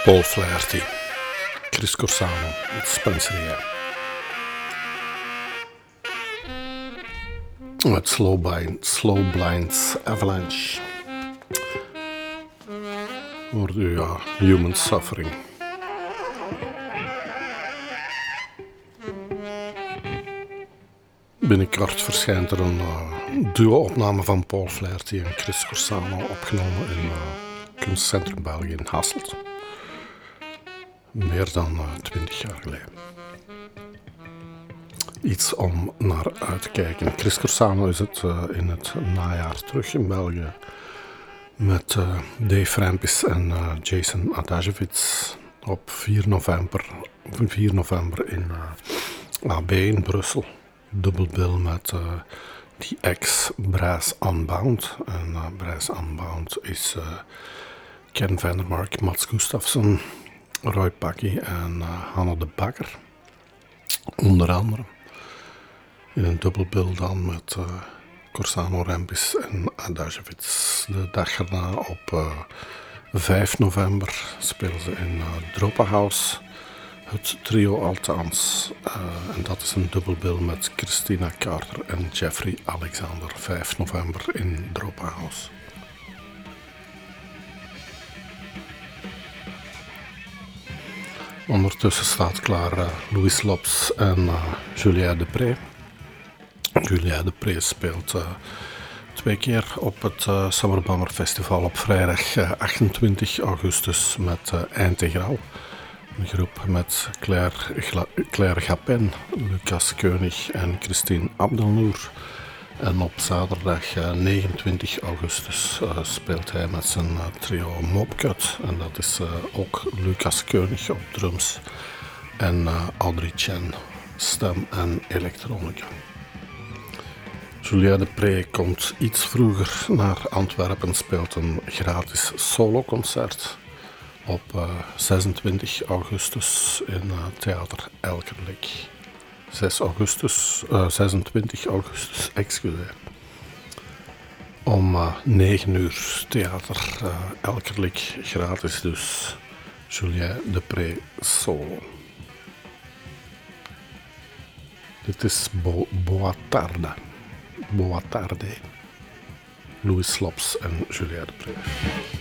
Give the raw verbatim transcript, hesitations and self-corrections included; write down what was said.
Paul Flaherty, Chris Corsano, Spencer Rea. Met Slow, Blind, Slow Blinds Avalanche. Hoort u, ja, Human Suffering. Binnenkort verschijnt er een uh, duo-opname van Paul Flaherty en Chris Corsano, opgenomen in uh, Kunstcentrum België in Hasselt. Meer dan twintig uh, jaar geleden. Iets om naar uit te kijken. Chris Corsano is het uh, in het najaar terug in België met uh, Dave Rampis en uh, Jason Adajewicz op vier november, vier november in uh, A B in Brussel. Dubbelbill met uh, The X Brass Unbound. En uh, Brass Unbound is uh, Ken Vandermark, Mats Gustafsson, Roy Packie en uh, Hanno de Bakker. Onder andere. In een dubbelbill dan met uh, Corsano, Rampis en Adajewicz. De dag erna op uh, vijf november spelen ze in uh, Dropa House. Het trio althans. Uh, en dat is een dubbelbill met Christina Carter en Jeffrey Alexander. vijf november in Dropa House. Ondertussen staat klaar uh, Louis Lopes en uh, Julien Depree. Julien Depree speelt uh, twee keer op het uh, Summer Bummer Festival op vrijdag uh, achtentwintig augustus met uh, Integral. Een groep met Claire, Gla- Claire Gapin, Lucas Keunig en Christine Abdelnour. En op zaterdag uh, negenentwintig augustus uh, speelt hij met zijn uh, trio Mopcut. En dat is uh, ook Lucas Keunig op drums en uh, Audrey Chen, stem en elektronica. Julien Depree komt iets vroeger naar Antwerpen, speelt een gratis soloconcert op uh, zesentwintig augustus in uh, Theater Elkerlijk. zes augustus, uh, zesentwintig augustus, excuseer. Om uh, negen uur Theater uh, Elkerlijk, gratis dus. Julien Depree solo. Dit is Bo- Boa Tarde. Boa Tarde. Louis Lopes en Julien Depree.